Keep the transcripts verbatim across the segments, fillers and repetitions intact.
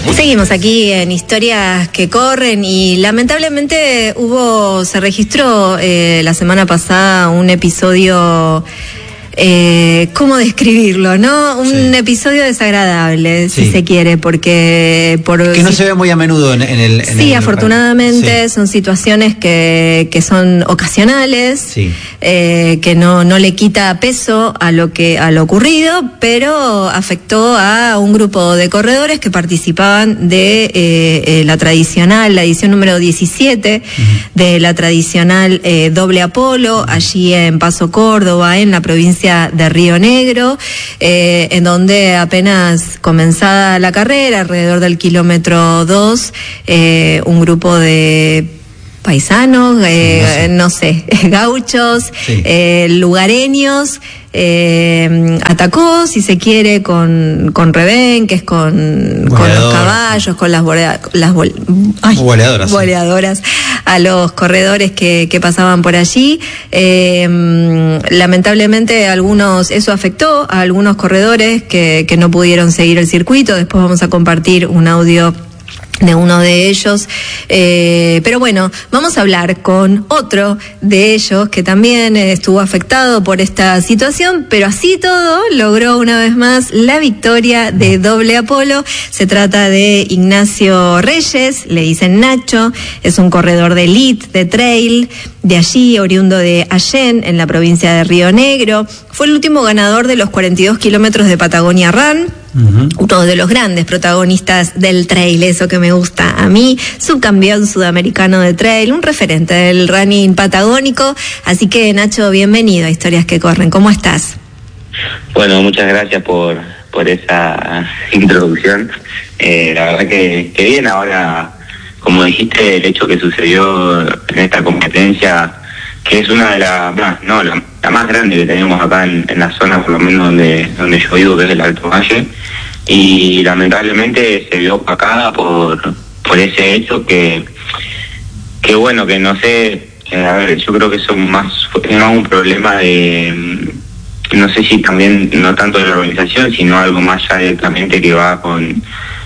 Seguimos aquí en Historias que Corren y lamentablemente hubo, se registró eh, la semana pasada un episodio, eh, ¿cómo describirlo, no? Un sí. episodio desagradable, sí. si se quiere, porque... Por, que no si, se ve muy a menudo en, en el... En sí, el, afortunadamente sí. son situaciones que, que son ocasionales, sí. eh, que no, no le quita peso a lo, que, a lo ocurrido, pero afectó a un grupo de corredores que participaban de eh, eh, la tradicional, la edición número diecisiete, uh-huh. de la tradicional eh, doble Apolo, uh-huh. allí en Paso Córdoba, en la provincia de Río Negro, eh, en donde apenas comenzada la carrera, alrededor del kilómetro dos, eh, un grupo de paisanos, eh, no, sé. no sé, gauchos, sí. eh, lugareños, eh, atacó, si se quiere, con, con rebenques, con, con los caballos, con las, bolea, las bol, ay, boleadoras, boleadoras, sí. a los corredores que, que pasaban por allí. Eh, lamentablemente algunos, eso afectó a algunos corredores que, que no pudieron seguir el circuito. Después vamos a compartir un audio de uno de ellos, eh, pero bueno, vamos a hablar con otro de ellos que también estuvo afectado por esta situación, pero así todo logró una vez más la victoria de doble Apolo. Se trata de Ignacio Reyes, le dicen Nacho, es un corredor de elite, de trail, de allí, oriundo de Allén, en la provincia de Río Negro. Fue el último ganador de los cuarenta y dos kilómetros de Patagonia Run, uh-huh. uno de los grandes protagonistas del trail, eso que me gusta a mí, subcampeón sudamericano de trail, un referente del running patagónico. Así que, Nacho, bienvenido a Historias que Corren. ¿Cómo estás? Bueno, muchas gracias por, por esa introducción. Eh, la verdad que, que bien, ahora... Como dijiste, el hecho que sucedió en esta competencia, que es una de las, no, la, la más grande que tenemos acá en, en la zona, por lo menos donde donde yo vivo, que es el Alto Valle, y lamentablemente se vio opacada por por ese hecho que, que bueno, que no sé, eh, a ver, yo creo que eso más es más un problema de, no sé si también, no tanto de la organización, sino algo más ya directamente que va con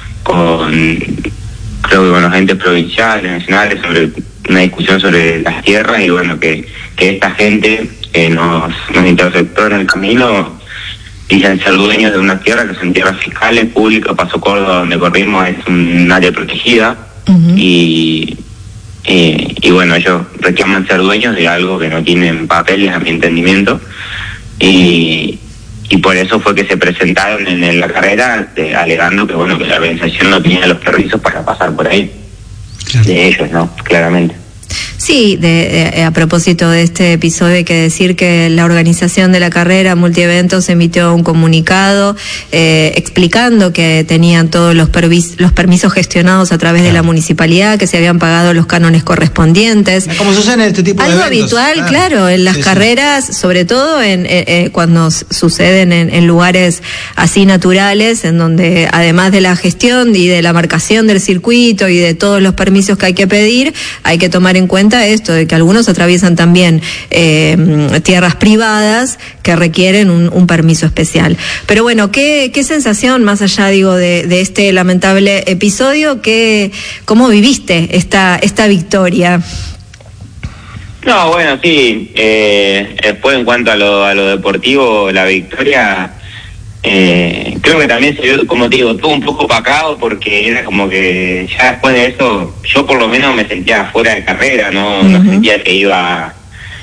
con creo que con los entes provinciales, nacionales, sobre una discusión sobre las tierras, y bueno, que, que esta gente que nos, nos interceptó en el camino dicen ser dueños de una tierra que son tierras fiscales, públicas. Paso Córdoba, donde corrimos, es un área protegida, uh-huh. y, y, y bueno, ellos reclaman ser dueños de algo que no tienen papeles, a mi entendimiento, y... y por eso fue que se presentaron en, en la carrera de, alegando que bueno que la organización no tenía los permisos para pasar por ahí. Claro. De ellos, ¿no? Claramente. Sí, de, de, a propósito de este episodio hay que decir que la organización de la carrera Multieventos emitió un comunicado eh, explicando que tenían todos los, pervis, los permisos gestionados a través claro. de la municipalidad, que se habían pagado los cánones correspondientes. Como sucede en este tipo Algo de eventos. Algo habitual, claro, claro, en las sí, carreras, sí. sobre todo en eh, eh, cuando suceden en, en lugares así naturales, en donde además de la gestión y de la marcación del circuito y de todos los permisos que hay que pedir, hay que tomar en cuenta esto de que algunos atraviesan también eh, tierras privadas que requieren un, un permiso especial. Pero bueno, ¿qué, qué sensación, más allá digo de, de este lamentable episodio, que, cómo viviste esta, esta victoria? No, bueno, sí, eh, después en cuanto a lo, a lo deportivo, la victoria... Eh, creo que también se vio, como te digo, todo un poco opacado, porque era como que ya después de eso yo por lo menos me sentía fuera de carrera, no, uh-huh. no sentía que iba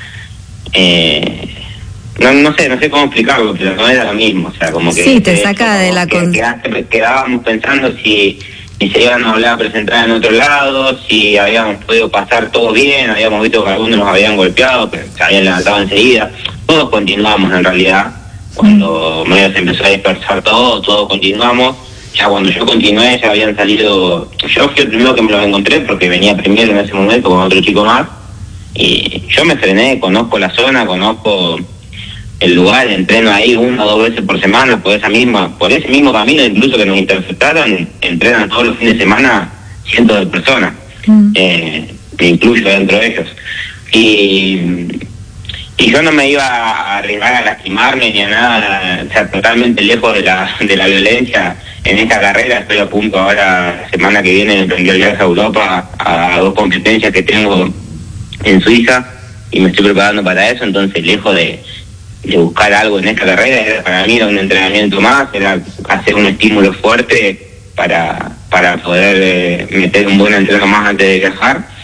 eh, no no sé no sé cómo explicarlo, pero no era lo mismo, o sea, como que sí, te saca de la que, con... que, quedábamos pensando si, si se iban a volver a presentar en otro lado, si habíamos podido pasar todo bien, habíamos visto que algunos nos habían golpeado, pero se habían levantado enseguida. Todos continuamos en realidad. Cuando medio se empezó a dispersar todo, todos continuamos. Ya cuando yo continué ya habían salido... Yo fui el primero que me los encontré porque venía primero en ese momento con otro chico más. Y yo me frené, conozco la zona, conozco el lugar, entreno ahí una o dos veces por semana por esa misma, por ese mismo camino, incluso que nos interceptaron, entrenan todos los fines de semana cientos de personas, mm. eh, que incluyo dentro de ellos. Y... Y yo no me iba a arriesgar a lastimarme ni a nada, o sea, totalmente lejos de la de la violencia en esta carrera. Estoy a punto ahora, la semana que viene, de emprender el viaje a Europa, a dos competencias que tengo en Suiza, y me estoy preparando para eso. Entonces, lejos de, de buscar algo en esta carrera, era, para mí era un entrenamiento más, era hacer un estímulo fuerte para, para poder eh, meter un buen entreno más antes de viajar.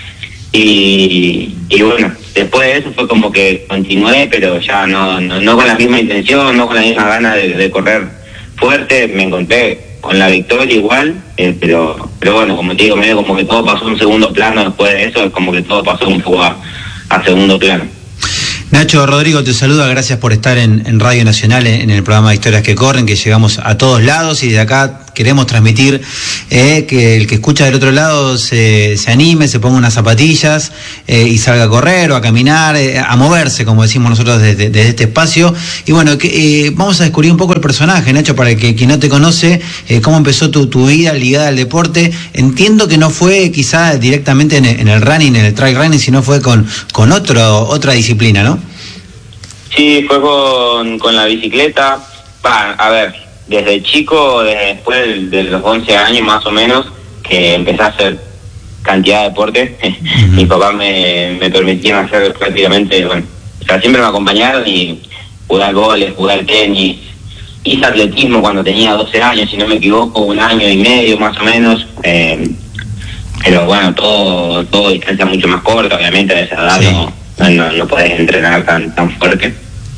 Y, y bueno, después de eso fue como que continué, pero ya no, no, no con la misma intención, no con la misma ganas de, de correr fuerte. Me encontré con la victoria igual, eh, pero pero bueno, como te digo, medio como que todo pasó en segundo plano. Después de eso es como que todo pasó un poco a, a segundo plano. Nacho, Rodrigo te saluda, gracias por estar en, en Radio Nacional, en, en el programa de Historias que Corren, que llegamos a todos lados, y de acá queremos transmitir eh, que el que escucha del otro lado se, se anime, se ponga unas zapatillas eh, y salga a correr o a caminar, eh, a moverse, como decimos nosotros desde, desde este espacio. Y bueno, que, eh, vamos a descubrir un poco el personaje, Nacho, para que quien no te conoce, eh, cómo empezó tu, tu vida ligada al deporte. Entiendo que no fue quizá directamente en el, en el running, en el trail running, sino fue con, con otro, otra disciplina, ¿no? Sí, fue con, con la bicicleta. Va, a ver, desde chico, después de, de los once años más o menos, que empecé a hacer cantidad de deportes. Uh-huh. Mi papá me, me permitía hacer prácticamente, bueno, o sea, siempre me acompañaron, y jugué al vóley, jugué al tenis, hice atletismo cuando tenía doce años, si no me equivoco, un año y medio más o menos. Eh, pero bueno, todo, todo distancia mucho más corta, obviamente a esa edad sí. no, no, no podés entrenar tan, tan fuerte.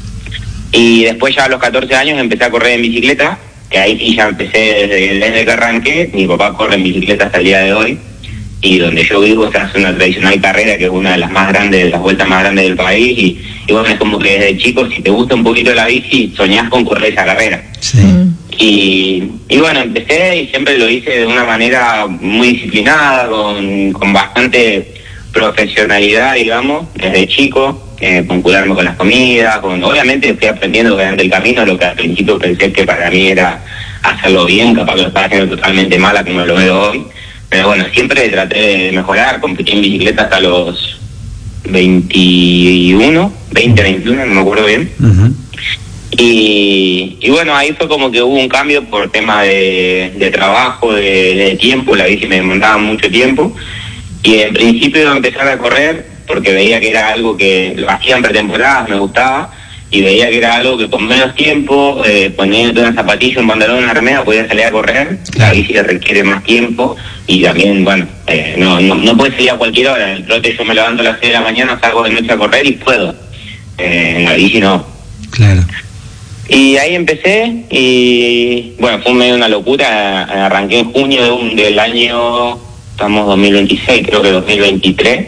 Y después ya a los catorce años empecé a correr en bicicleta, que ahí sí ya empecé desde, desde que arranqué. Mi papá corre en bicicleta hasta el día de hoy, y donde yo vivo se hace una tradicional carrera que es una de las más grandes, de las vueltas más grandes del país, y, y bueno, es como que desde chico, si te gusta un poquito la bici, soñás con correr esa carrera. Sí. Y, y bueno, empecé y siempre lo hice de una manera muy disciplinada, con, con bastante profesionalidad, digamos, desde chico. Eh, con cuidarme con las comidas, con, obviamente fui aprendiendo durante el camino lo que al principio pensé que para mí era hacerlo bien, capaz que lo estaba haciendo totalmente mala como lo veo hoy, pero bueno, siempre traté de mejorar. Competí en bicicleta hasta los veintiuno, veinte, veintiuno, no me acuerdo bien. Uh-huh. y, y bueno, ahí fue como que hubo un cambio por tema de, de trabajo, de, de tiempo. La bici me demandaba mucho tiempo, y en principio iba a empezar a correr porque veía que era algo que lo hacía en pretemporadas, me gustaba, y veía que era algo que con menos tiempo, eh, poniendo una zapatilla, un pantalón, una remera, podía salir a correr. La bici requiere más tiempo, y también, bueno, eh, no, no, no puede salir a cualquier hora. En el trote yo me levanto a las seis de la mañana, salgo de noche a correr y puedo. Eh, en la bici no. Claro. Y ahí empecé, y bueno, fue medio una locura. Arranqué en junio de un, del año, estamos dos mil veintiséis, creo que dos mil veintitrés,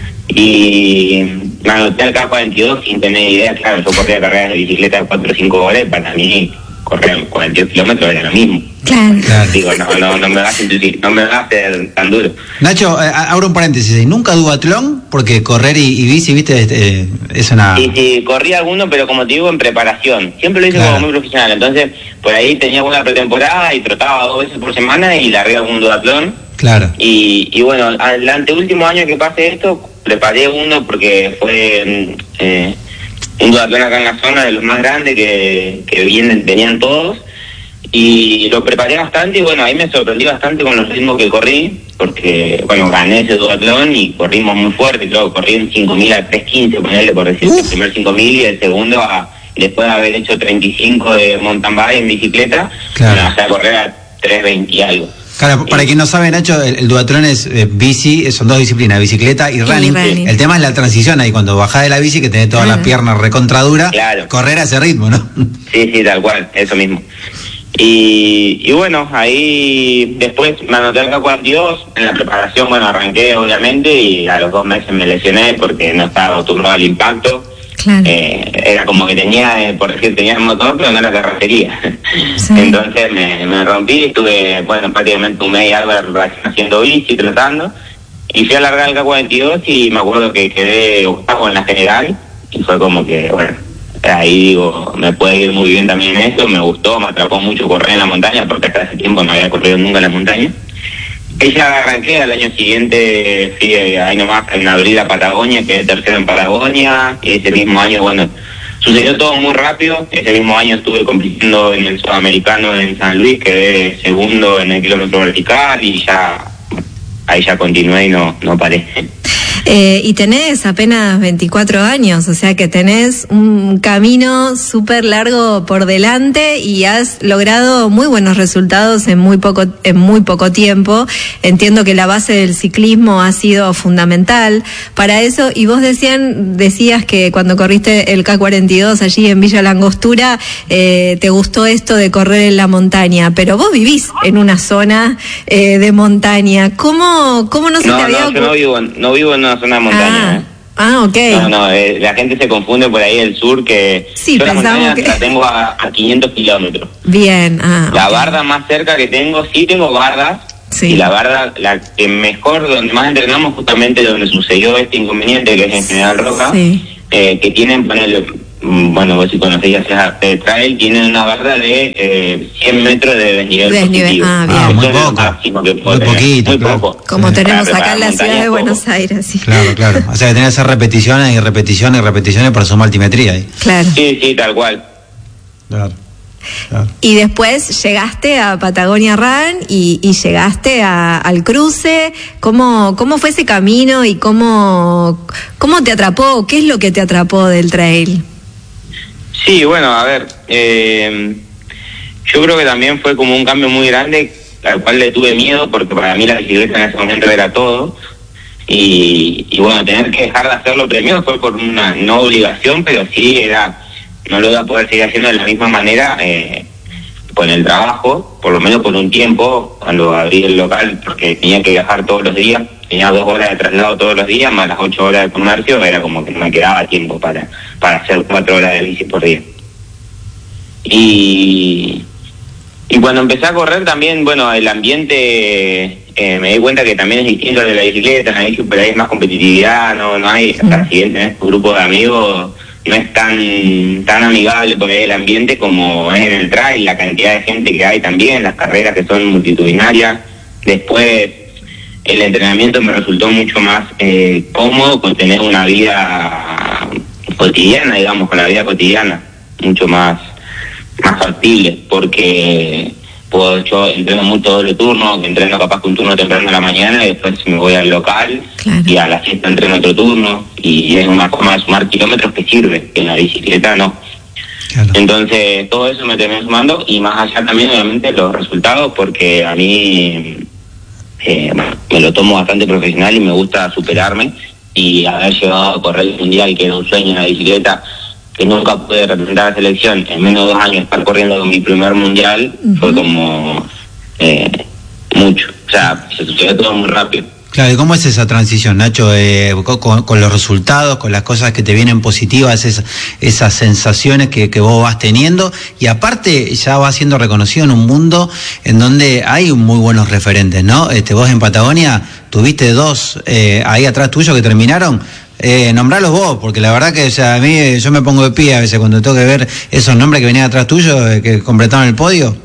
y me anoté al K cuarenta y dos sin tener idea. Claro, yo corría carreras de bicicleta de cuatro o cinco horas, para mí correr cuarenta y dos kilómetros era lo mismo. Claro. Claro. Digo, no, no, no me va a sentir, no me va a hacer tan duro. Nacho, eh, abro un paréntesis, ¿nunca duatlón? Porque correr y, y bici, viste, eh, es una... Sí, sí, corrí alguno, pero como te digo, en preparación. Siempre lo hice claro. como muy profesional, entonces por ahí tenía una pretemporada y trotaba dos veces por semana y largué algún duatlón. Claro. Y, y bueno, al anteúltimo año que pasé esto, preparé uno porque fue eh, un duatlón acá en la zona, de los más grandes que, que vienen, venían todos, y lo preparé bastante. Y bueno, ahí me sorprendí bastante con los ritmos que corrí, porque bueno, gané ese duatlón y corrimos muy fuerte. Creo que corrí en cinco mil a tres quince, ponerle por decir, el primer cinco mil, y el segundo a, después de haber hecho treinta y cinco de mountain bike en bicicleta, claro. me hacía correr a tres veinte y algo. Claro, para quien no sabe, Nacho, el, el duatlón es eh, bici, son dos disciplinas, bicicleta y running. running. El tema es la transición ahí, cuando bajás de la bici, que tenés todas claro. las piernas recontraduras, claro. correr a ese ritmo, ¿no? Sí, sí, tal cual, eso mismo. Y, y bueno, ahí después me anoté al K cuarenta y dos, en la preparación, bueno, arranqué obviamente, y a los dos meses me lesioné porque no estaba acostumbrado al impacto. Claro. Eh, era como que tenía, eh, por decir, tenía el motor, pero no la carrocería. Sí. Entonces me, me rompí, estuve, bueno, prácticamente un mes y algo haciendo bici, tratando, y fui a largar el K cuarenta y dos, y me acuerdo que quedé octavo en la general, y fue como que, bueno, ahí digo, me puede ir muy bien también esto. Me gustó, me atrapó mucho correr en la montaña, porque hasta hace tiempo no había corrido nunca en la montaña. Ella arranqué, al año siguiente fui ahí nomás en abril a Patagonia, quedé tercero en Patagonia, y ese mismo año, bueno, sucedió todo muy rápido. Ese mismo año estuve compitiendo en el Sudamericano en San Luis, quedé segundo en el kilómetro vertical y ya ahí ya continué y no, no paré. Eh, y tenés apenas veinticuatro años, o sea que tenés un camino súper largo por delante y has logrado muy buenos resultados en muy poco en muy poco tiempo. Entiendo que la base del ciclismo ha sido fundamental para eso, y vos decían, decías que cuando corriste el K cuarenta y dos allí en Villa Langostura, eh, te gustó esto de correr en la montaña, pero vos vivís en una zona eh, de montaña. ¿Cómo, cómo no se no, te había no, yo no vivo, no vivo en una zona de montaña. Ah, ¿eh? ah, ok. No, no, eh, la gente se confunde por ahí del sur, que sí, yo la montaña que... la tengo a, a quinientos kilómetros. Bien, ah, La okay. barda más cerca que tengo, sí tengo bardas, sí. Y la barda, la que mejor, donde más entrenamos, justamente donde sucedió este inconveniente, que es en General Roca, sí. eh, que tienen, ponele, bueno, vos si conocéis ya de trail, tienen una barda de eh, cien metros de desnivel, desnivel positivo. Ah, bien. Ah, muy poco, muy poquito, muy claro. poco. Como tenemos claro, acá en la ciudad de Buenos poco. Aires, sí. Claro, claro. O sea que tenés que hacer repeticiones y repeticiones y repeticiones para sumar altimetría ahí. Claro. Sí, sí, tal cual. Claro. Claro. Y después llegaste a Patagonia Run y, y llegaste a, al cruce. ¿Cómo, cómo fue ese camino y cómo, cómo te atrapó? ¿Qué es lo que te atrapó del trail? Sí, bueno, a ver, eh, yo creo que también fue como un cambio muy grande, al cual le tuve miedo, porque para mí la bicicleta en ese momento era todo. Y, y bueno, tener que dejar de hacerlo primero fue por una no obligación, pero sí era... no lo iba a poder seguir haciendo de la misma manera eh, con el trabajo, por lo menos por un tiempo, cuando abrí el local, porque tenía que viajar todos los días, tenía dos horas de traslado todos los días, más las ocho horas de comercio, era como que no me quedaba tiempo para, para hacer cuatro horas de bici por día. Y, y cuando empecé a correr también, bueno, el ambiente... Eh, me di cuenta que también es distinto al de la bicicleta. En la bici por ahí es más competitividad, no, no hay, o sea, si bien tenés tu grupo de amigos, no es tan tan amigable por ahí el ambiente como es en el trail, la cantidad de gente que hay también, las carreras que son multitudinarias. Después el entrenamiento me resultó mucho más eh, cómodo con tener una vida cotidiana, digamos, con la vida cotidiana, mucho más, más factible, porque puedo, yo entreno mucho doble turno, que entreno capaz que un turno temprano a la mañana y después me voy al local, claro. Y a la siesta entreno otro turno, y es una forma de sumar kilómetros que sirve, que en la bicicleta no. Claro. Entonces todo eso me terminé sumando, y más allá también obviamente los resultados, porque a mí eh, bueno, me lo tomo bastante profesional y me gusta superarme, y haber llegado a correr el mundial, que era un sueño en la bicicleta, que nunca pude representar a la selección, en menos de dos años estar corriendo con mi primer mundial, uh-huh. Fue como eh, mucho, o sea, se sucedió todo muy rápido. Claro, ¿y cómo es esa transición, Nacho? Eh, con, con los resultados, con las cosas que te vienen positivas, esas, esas sensaciones que, que vos vas teniendo, y aparte ya vas siendo reconocido en un mundo en donde hay muy buenos referentes, ¿no? Este, vos en Patagonia tuviste dos eh, ahí atrás tuyo que terminaron. Eh, nombralos vos, porque la verdad que o sea, a mí eh, yo me pongo de pie a veces cuando tengo que ver esos nombres que venían atrás tuyo, eh, que completaron el podio.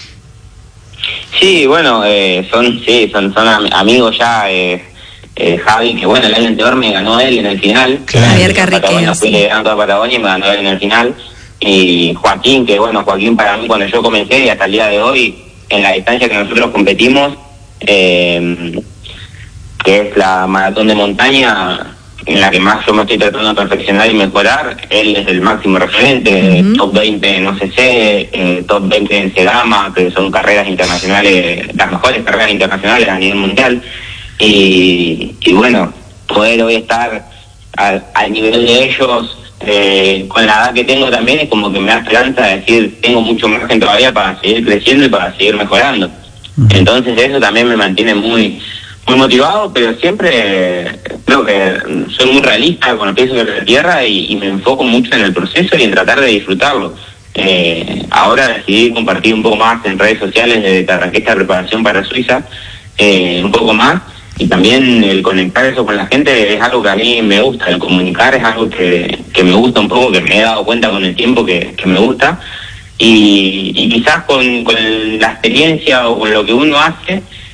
Sí, bueno, eh, son sí son son am- amigos ya, eh, eh, Javi, que bueno, el año anterior me ganó él en el final. Claro. Javier Carriqueo, fui sí. Ganando a Patagonia y me ganó él en el final. Y Joaquín, que bueno, Joaquín para mí cuando yo comencé y hasta el día de hoy, en la distancia que nosotros competimos, eh, que es la maratón de montaña, en la que más yo me estoy tratando de perfeccionar y mejorar, él es el máximo referente, uh-huh. Top veinte en O C C, eh, top veinte en Sedama, que son carreras internacionales, las mejores carreras internacionales a nivel mundial, y, y bueno, poder hoy estar al, al nivel de ellos, eh, con la edad que tengo también, es como que me da esperanza de decir, tengo mucho margen todavía para seguir creciendo y para seguir mejorando. Uh-huh. Entonces eso también me mantiene muy... muy motivado, pero siempre eh, creo que soy muy realista con el pies sobre la tierra y, y me enfoco mucho en el proceso y en tratar de disfrutarlo. Eh, ahora decidí compartir un poco más en redes sociales desde que arranqué esta preparación para Suiza, eh, un poco más, y también el conectar eso con la gente es algo que a mí me gusta, el comunicar es algo que, que me gusta un poco, que me he dado cuenta con el tiempo que, que me gusta, y, y quizás con, con la experiencia o con lo que uno hace,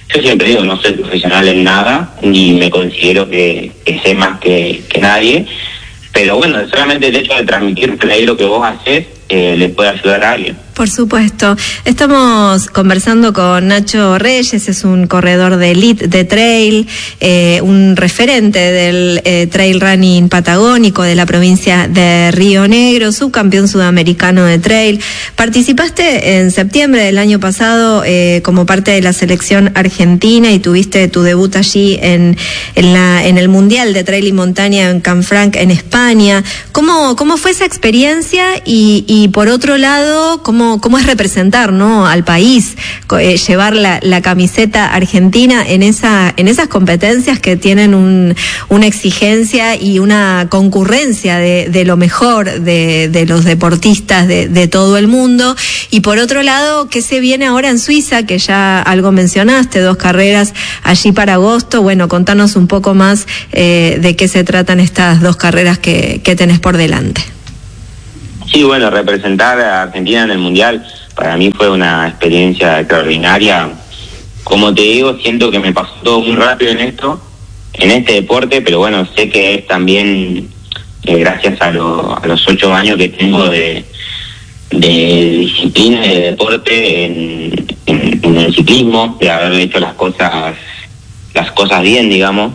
yo siempre digo, no soy profesional en nada, ni me considero que, que sé más que, que nadie, pero bueno, solamente el hecho de transmitirte ahí lo que vos haces, eh, le puede ayudar a alguien. Por supuesto. Estamos conversando con Nacho Reyes, es un corredor de elite de trail, eh, un referente del eh, trail running patagónico de la provincia de Río Negro, subcampeón sudamericano de trail. Participaste en septiembre del año pasado eh, como parte de la selección argentina y tuviste tu debut allí en, en, la, en el Mundial de Trail y Montaña en Canfranc, en España. ¿Cómo, cómo fue esa experiencia? Y, y por otro lado, ¿cómo cómo es representar, ¿no?, al país, eh, llevar la, la camiseta argentina en esa en esas competencias que tienen un, una exigencia y una concurrencia de, de lo mejor de, de los deportistas de, de todo el mundo? Y por otro lado, ¿qué se viene ahora en Suiza? Que ya algo mencionaste, dos carreras allí para agosto. Bueno, contanos un poco más eh, de qué se tratan estas dos carreras que, que tenés por delante. Sí, bueno, representar a Argentina en el Mundial para mí fue una experiencia extraordinaria. Como te digo, siento que me pasó todo muy rápido en esto, en este deporte, pero bueno, sé que es también eh, gracias a, lo, a los ocho años que tengo de, de disciplina y de deporte en, en, en el ciclismo, de haber hecho las cosas, las cosas bien, digamos.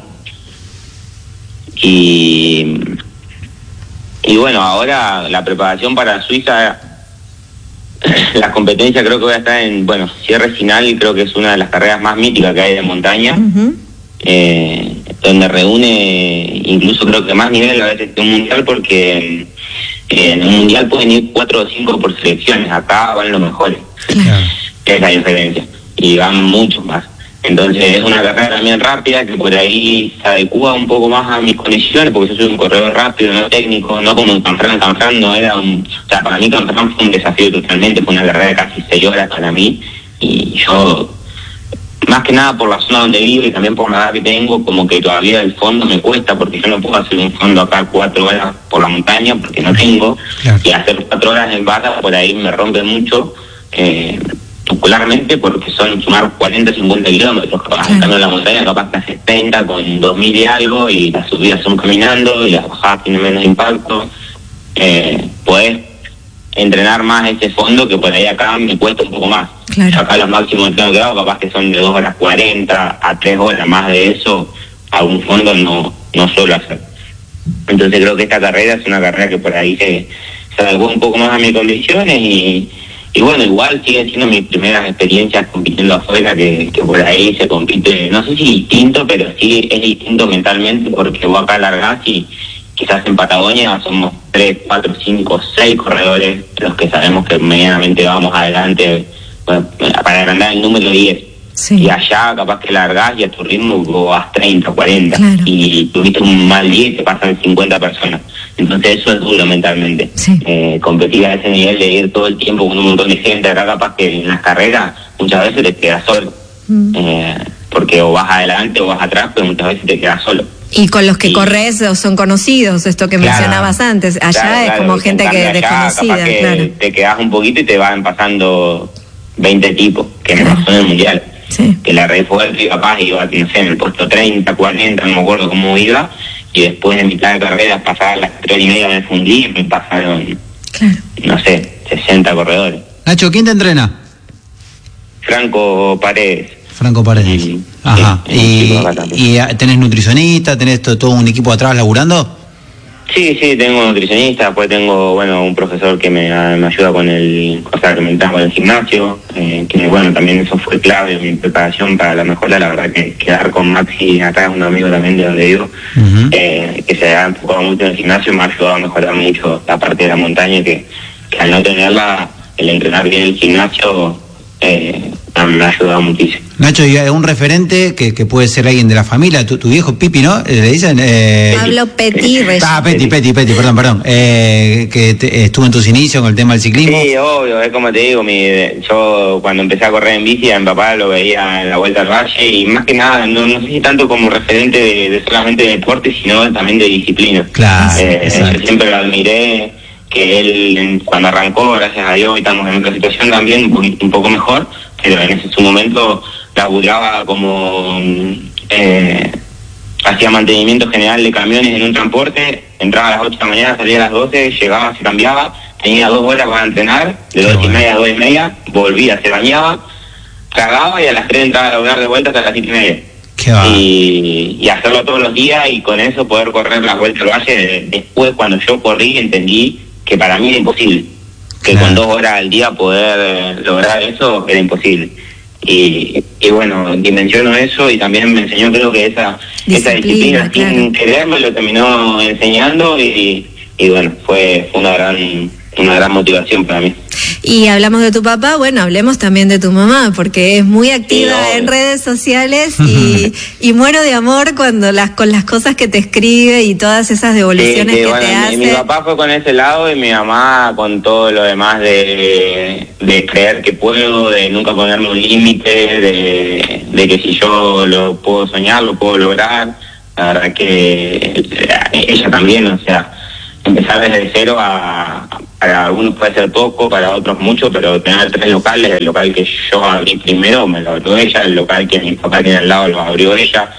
Y... Y bueno, ahora la preparación para Suiza, la competencia creo que voy a estar en, bueno, cierre final, y creo que es una de las carreras más míticas que hay de montaña, uh-huh. eh, donde reúne incluso creo que más nivel a veces que un mundial, porque eh, en un mundial pueden ir cuatro o cinco por selecciones, acá van los mejores, uh-huh. que es la diferencia, y van muchos más. Entonces es una carrera también rápida que por ahí se adecua un poco más a mis condiciones, porque yo soy un corredor rápido, no técnico, no como en Canfranc. Canfranc no era un... O sea, para mí Canfranc fue un desafío totalmente, fue una carrera de casi seis horas para mí, y yo, más que nada por la zona donde vivo y también por la edad que tengo, como que todavía el fondo me cuesta, porque yo no puedo hacer un fondo acá cuatro horas por la montaña, porque no tengo, claro. Y hacer cuatro horas en barra por ahí me rompe mucho, eh, muscularmente, porque son sumar cuarenta, cincuenta kilómetros, capaz, sí. Estando en la montaña capaz que haces treinta con dos mil y algo, y las subidas son caminando y las bajadas tienen menos impacto. Eh, podés entrenar más ese fondo, que por ahí acá me cuesta un poco más. Claro. Acá los máximos que hago capaz que son de dos horas cuarenta a tres horas, más de eso a un fondo no, no suelo hacer. Entonces creo que esta carrera es una carrera que por ahí se, se adecua un poco más a mis condiciones, y Y bueno, igual siguen siendo mis primeras experiencias compitiendo afuera, que, que por ahí se compite, no sé si distinto, pero sí es distinto mentalmente, porque vos acá largás y quizás en Patagonia somos tres, cuatro, cinco, seis corredores los que sabemos que medianamente vamos adelante, bueno, para agrandar el número diez. Sí. Y allá capaz que largás y a tu ritmo vos vas treinta, cuarenta, claro. Y tuviste un mal día y te pasan cincuenta personas. Entonces eso es duro mentalmente. Sí. Eh, competir a ese nivel de ir todo el tiempo con un montón de gente, acá capaz que en las carreras muchas veces te quedas solo. Mm. Eh, porque o vas adelante o vas atrás, pero muchas veces te quedas solo. Y con los que y, corres son conocidos, esto que claro, mencionabas antes. Allá claro, es claro, como gente que allá, desconocida. Que claro. Te quedas un poquito y te van pasando veinte tipos, que me pasó en el Mundial. Sí. Que la red fuerte y capaz iba, no sé, en el puesto treinta, cuarenta, no me acuerdo cómo iba, y después de mitad de carrera pasaba las tres y media me fundí y me pasaron, claro. no sé, sesenta corredores. Nacho, ¿quién te entrena? Franco Paredes. Franco Paredes. Y, Ajá. Sí, ¿Y, ¿Y tenés nutricionista? ¿Tenés todo, todo un equipo atrás laburando? Sí, sí, tengo un nutricionista, después tengo, bueno, un profesor que me, me ayuda con el, o sea, que me entra con el gimnasio, eh, que bueno, también eso fue clave en mi preparación para la mejora. La verdad que quedar con Maxi acá, es un amigo también de donde vivo, uh-huh. eh, que se ha enfocado mucho en el gimnasio, me ha ayudado a mejorar mucho la parte de la montaña, que, que al no tenerla, el entrenar bien el gimnasio, eh, me ha ayudado muchísimo. Nacho, y un referente que, que puede ser alguien de la familia, tu, tu viejo Pipi, ¿no? Le dicen... Eh, Pablo Petit. Ah, Petit, Petit, Petit, perdón, perdón. Eh, que te, estuvo en tus inicios con el tema del ciclismo. Sí, obvio, es como te digo, mi, yo cuando empecé a correr en bici, a mi papá lo veía en la Vuelta al Valle, y más que nada, no, no sé si tanto como referente de, de solamente de deporte, sino también de disciplina. Claro, eh, yo siempre lo admiré, que él cuando arrancó, gracias a Dios, estamos en otra situación también, un, poquito, un poco mejor, pero en ese su momento laburaba como eh, hacía mantenimiento general de camiones en un transporte, entraba a las ocho de la mañana, salía a las doce, llegaba, se cambiaba, tenía dos horas para entrenar, de dos y media a dos y media, volvía, se bañaba, cagaba y a las tres entraba a laburar de vuelta hasta las siete y media. Y, y hacerlo todos los días y con eso poder correr la vuelta al valle. Después, cuando yo corrí, entendí que para mí era imposible, que claro, con dos horas al día poder lograr eso era imposible. Y, y bueno, dimensionó eso y también me enseñó, creo que esa disciplina, esa disciplina claro, sin querer me lo terminó enseñando y, y bueno, fue, fue una gran una gran motivación para mí. Y hablamos de tu papá, bueno, hablemos también de tu mamá, porque es muy activa sí, en redes sociales y, y muero de amor cuando las con las cosas que te escribe y todas esas devoluciones sí, sí, que bueno, te mi, hace. Mi papá fue con ese lado y mi mamá con todo lo demás de, de creer que puedo, de nunca ponerme un límite, de, de que si yo lo puedo soñar, lo puedo lograr. La verdad que ella también, o sea, empezar desde cero a... Para algunos puede ser poco, para otros mucho, pero tener tres locales, el local que yo abrí primero me lo abrió ella, el local que mi papá tiene al lado lo abrió ella,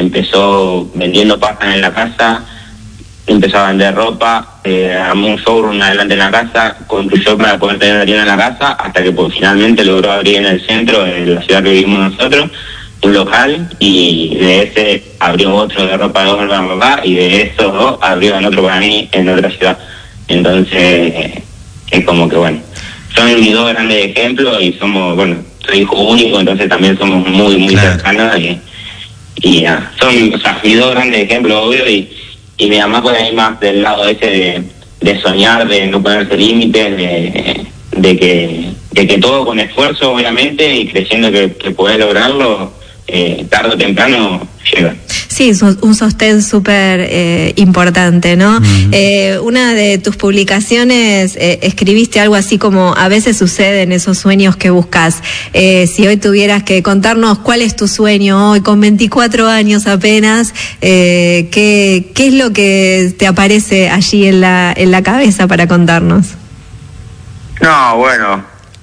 empezó vendiendo pastas en la casa, empezó a vender ropa, eh, armó un showroom adelante en la casa, construyó para poder tener una tienda en la casa, hasta que pues, finalmente logró abrir en el centro de la ciudad que vivimos nosotros, un local, y de ese abrió otro de ropa de hombre para mi papá, y de esos dos abrió en otro para mí en otra ciudad. Entonces, es como que bueno, son mis dos grandes ejemplos y somos, bueno, soy hijo único, entonces también somos muy, muy claro, cercanos y, y ya, son, o sea, mis dos grandes ejemplos, obvio, y, y mi mamá puede ir más del lado ese de, de soñar, de no ponerse límites, de, de que de que todo con esfuerzo, obviamente, y creyendo que, que podés lograrlo, eh, tarde o temprano llega. Sí, un sostén súper eh, importante, ¿no? Uh-huh. Eh, una de tus publicaciones eh, escribiste algo así como: a veces suceden esos sueños que buscas. Eh, si hoy tuvieras que contarnos cuál es tu sueño hoy, con veinticuatro años apenas, eh, ¿qué, qué es lo que te aparece allí en la, en la cabeza para contarnos? No, bueno,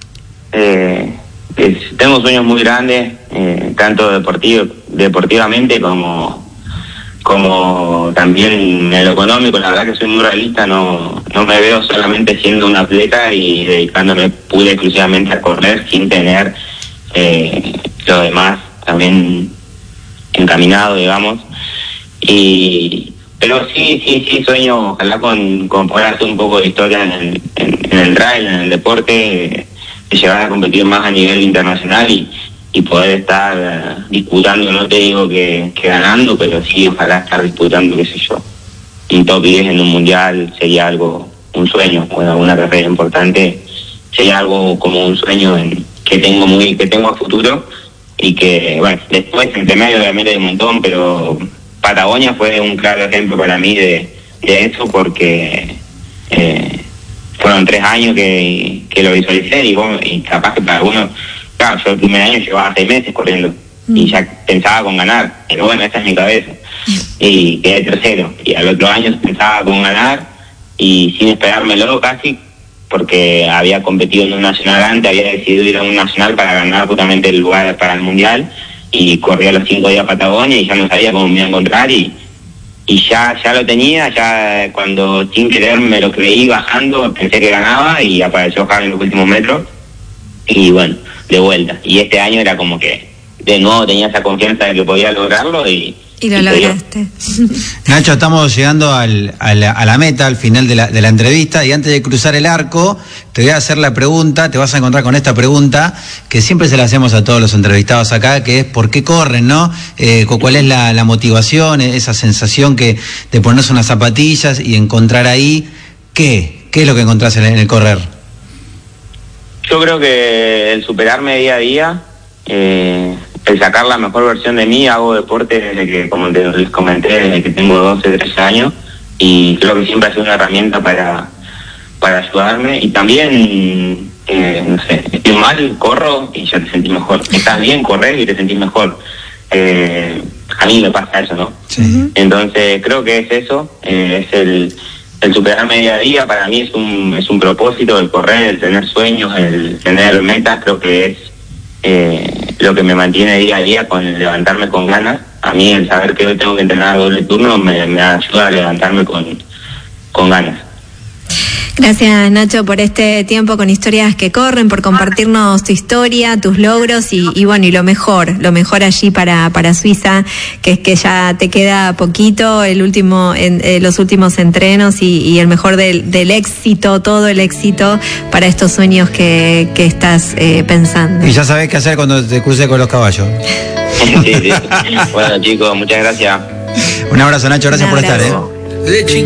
eh, es, tengo sueños muy grandes, eh, tanto deportivo, deportivamente como como también en lo económico. La verdad que soy muy realista, no no me veo solamente siendo un atleta y dedicándome pura y exclusivamente a correr sin tener eh, lo demás también encaminado, digamos. Y pero sí, sí, sí sueño, ojalá con, con poder hacer un poco de historia en el, en, en el trail, en el deporte, de llegar a competir más a nivel internacional y y poder estar uh, disputando, no te digo que, que ganando, pero sí ojalá estar disputando, qué sé yo, un top diez en un mundial sería algo, un sueño, o en alguna carrera importante, sería algo como un sueño en, que tengo muy, que tengo a futuro, y que, bueno, después entre medio obviamente hay un montón, pero Patagonia fue un claro ejemplo para mí de, de eso, porque eh, fueron tres años que, que lo visualicé, y, vos, y capaz que para algunos, claro, yo el primer año llevaba seis meses corriendo mm. y ya pensaba con ganar, pero bueno, esa es mi cabeza, y quedé tercero, y al otro año pensaba con ganar y sin esperármelo casi, porque había competido en un nacional antes, había decidido ir a un nacional para ganar justamente el lugar para el mundial, y corría los cinco días a Patagonia y ya no sabía cómo me iba a encontrar, y y ya ya lo tenía, ya cuando sin querer me lo creí bajando, pensé que ganaba y apareció Javi en los últimos metros, y bueno, de vuelta. Y este año era como que de nuevo tenía esa confianza de que podía lograrlo y, y lo y lograste. Nacho, estamos llegando al, a, la, a la meta, al final de la, de la entrevista, y antes de cruzar el arco te voy a hacer la pregunta, te vas a encontrar con esta pregunta que siempre se la hacemos a todos los entrevistados acá, que es ¿por qué corren, no? Eh, ¿Cuál es la, la motivación, esa sensación que de ponerse unas zapatillas y encontrar ahí qué? ¿Qué es lo que encontrás en, en el correr? Yo creo que el superarme día a día, eh, el sacar la mejor versión de mí. Hago deporte desde que, como les comenté, desde que tengo doce, trece años, y creo que siempre ha sido una herramienta para, para ayudarme. Y también, eh, no sé, estoy mal, corro y ya te sentís mejor. Estás bien, corres y te sentís mejor. Eh, a mí me pasa eso, ¿no? Sí. Entonces creo que es eso, eh, es el... El superarme día a día. Para mí es un es un propósito, el correr, el tener sueños, el tener metas. Creo que es eh, lo que me mantiene día a día con levantarme con ganas. A mí el saber que hoy tengo que entrenar doble turno me, me ayuda a levantarme con, con ganas. Gracias, Nacho, por este tiempo con Historias que Corren, por compartirnos tu historia, tus logros y, y bueno, y lo mejor, lo mejor allí para, para Suiza, que es que ya te queda poquito, el último, en, eh, los últimos entrenos y, y el mejor del, del éxito, todo el éxito para estos sueños que, que estás eh, pensando. Y ya sabés qué hacer cuando te cruces con los caballos. Sí, sí. Bueno, chicos, muchas gracias. Un abrazo, Nacho, gracias Un por abrazo. estar, ¿eh?